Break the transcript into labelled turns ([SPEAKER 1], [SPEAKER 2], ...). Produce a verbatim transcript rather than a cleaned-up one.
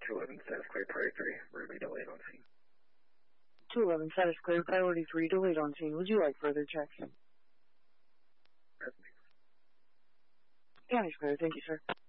[SPEAKER 1] two eleven, status clear, priority three, Ruby delayed on scene.
[SPEAKER 2] two eleven, status clear, priority three, delayed on scene. Would you like further checks?
[SPEAKER 1] That's me.
[SPEAKER 2] County's clear, thank you, sir.